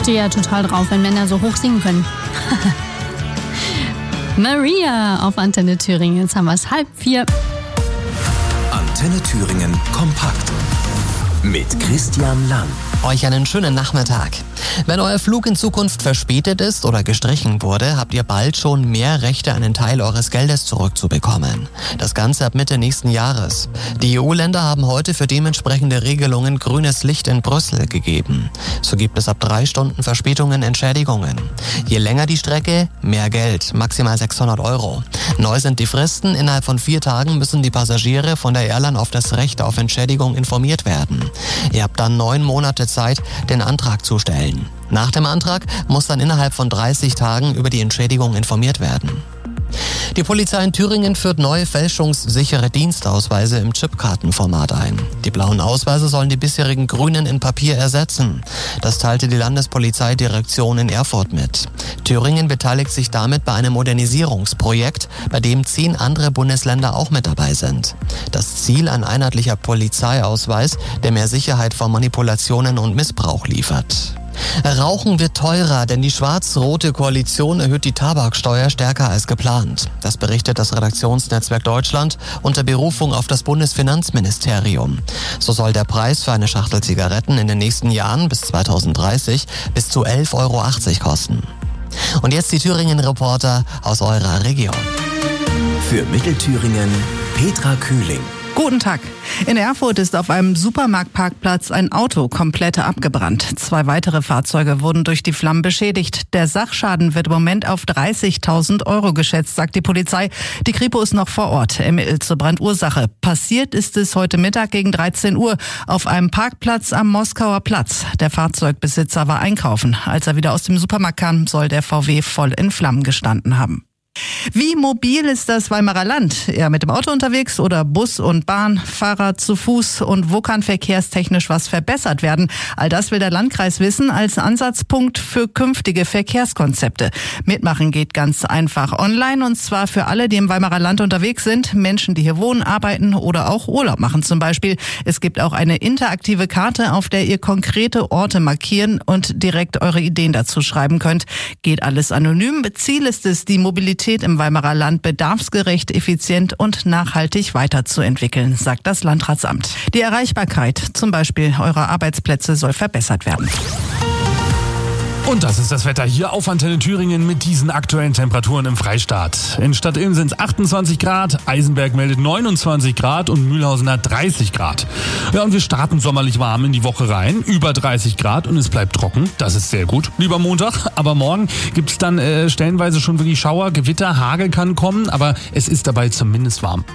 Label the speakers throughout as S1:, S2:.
S1: stehe ja total drauf, wenn Männer so hoch singen können. Maria auf Antenne Thüringen. Jetzt haben wir es 3:30.
S2: Antenne Thüringen kompakt mit Christian Lang.
S3: Euch einen schönen Nachmittag. Wenn euer Flug in Zukunft verspätet ist oder gestrichen wurde, habt ihr bald schon mehr Rechte, einen Teil eures Geldes zurückzubekommen. Das Ganze ab Mitte nächsten Jahres. Die EU-Länder haben heute für dementsprechende Regelungen grünes Licht in Brüssel gegeben. So gibt es ab 3 Stunden Verspätungen Entschädigungen. Je länger die Strecke, mehr Geld, maximal 600 €. Neu sind die Fristen. Innerhalb von 4 Tagen müssen die Passagiere von der Airline auf das Recht auf Entschädigung informiert werden. Ihr habt dann 9 Monate Zeit, den Antrag zu stellen. Nach dem Antrag muss dann innerhalb von 30 Tagen über die Entschädigung informiert werden. Die Polizei in Thüringen führt neue fälschungssichere Dienstausweise im Chipkartenformat ein. Die blauen Ausweise sollen die bisherigen grünen in Papier ersetzen. Das teilte die Landespolizeidirektion in Erfurt mit. Thüringen beteiligt sich damit bei einem Modernisierungsprojekt, bei dem 10 andere Bundesländer auch mit dabei sind. Das Ziel: ein einheitlicher Polizeiausweis, der mehr Sicherheit vor Manipulationen und Missbrauch liefert. Rauchen wird teurer, denn die schwarz-rote Koalition erhöht die Tabaksteuer stärker als geplant. Das berichtet das Redaktionsnetzwerk Deutschland unter Berufung auf das Bundesfinanzministerium. So soll der Preis für eine Schachtel Zigaretten in den nächsten Jahren bis 2030 bis zu 11,80 € kosten. Und jetzt die Thüringen-Reporter aus eurer Region.
S2: Für Mittelthüringen Petra Kühling.
S4: Guten Tag. In Erfurt ist auf einem Supermarktparkplatz ein Auto komplett abgebrannt. 2 weitere Fahrzeuge wurden durch die Flammen beschädigt. Der Sachschaden wird im Moment auf 30.000 € geschätzt, sagt die Polizei. Die Kripo ist noch vor Ort, ermittelt zur Brandursache. Passiert ist es heute Mittag gegen 13 Uhr auf einem Parkplatz am Moskauer Platz. Der Fahrzeugbesitzer war einkaufen. Als er wieder aus dem Supermarkt kam, soll der VW voll in Flammen gestanden haben. Wie mobil ist das Weimarer Land? Eher mit dem Auto unterwegs oder Bus und Bahn, Fahrrad zu Fuß? Und wo kann verkehrstechnisch was verbessert werden? All das will der Landkreis wissen als Ansatzpunkt für künftige Verkehrskonzepte. Mitmachen geht ganz einfach online, und zwar für alle, die im Weimarer Land unterwegs sind. Menschen, die hier wohnen, arbeiten oder auch Urlaub machen zum Beispiel. Es gibt auch eine interaktive Karte, auf der ihr konkrete Orte markieren und direkt eure Ideen dazu schreiben könnt. Geht alles anonym. Ziel ist es, die Mobilität im Weimarer Land bedarfsgerecht, effizient und nachhaltig weiterzuentwickeln, sagt das Landratsamt. Die Erreichbarkeit, zum Beispiel eurer Arbeitsplätze, soll verbessert werden.
S5: Und das ist das Wetter hier auf Antenne Thüringen mit diesen aktuellen Temperaturen im Freistaat. In Stadtilm sind es 28 Grad, Eisenberg meldet 29 Grad und Mühlhausen hat 30 Grad. Ja, und wir starten sommerlich warm in die Woche rein, über 30 Grad, und es bleibt trocken. Das ist sehr gut, lieber Montag. Aber morgen gibt es dann stellenweise schon wirklich Schauer, Gewitter, Hagel kann kommen, aber es ist dabei zumindest warm.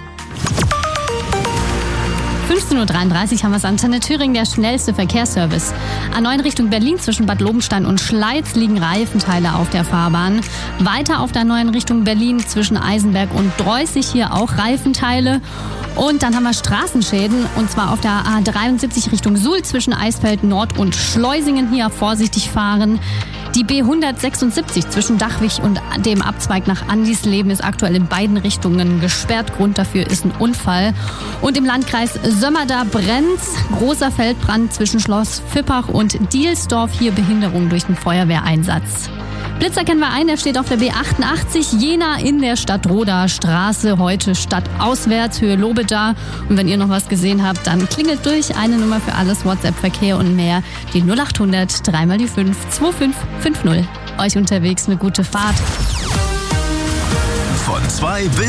S1: 15:33 Uhr haben wir es. Antenne Thüringen, der schnellste Verkehrsservice. A9 Richtung Berlin zwischen Bad Lobenstein und Schleiz liegen Reifenteile auf der Fahrbahn. Weiter auf der A9 Richtung Berlin zwischen Eisenberg und Dreußig, hier auch Reifenteile. Und dann haben wir Straßenschäden, und zwar auf der A73 Richtung Suhl zwischen Eisfeld Nord und Schleusingen, hier vorsichtig fahren. Die B176 zwischen Dachwig und dem Abzweig nach Andisleben ist aktuell in beiden Richtungen gesperrt. Grund dafür ist ein Unfall. Und im Landkreis Sömmerda brennt's. Großer Feldbrand zwischen Schloss Fippach und Dielsdorf. Hier Behinderung durch den Feuerwehreinsatz. Blitzer kennen wir ein, der steht auf der B88 Jena in der Stadtroder Straße. Heute stadtauswärts, Höhe Lobeda. Und wenn ihr noch was gesehen habt, dann klingelt durch. Eine Nummer für alles, WhatsApp-Verkehr und mehr. Die 0800 3x5 2550. Euch unterwegs eine gute Fahrt.
S2: Von 2 bis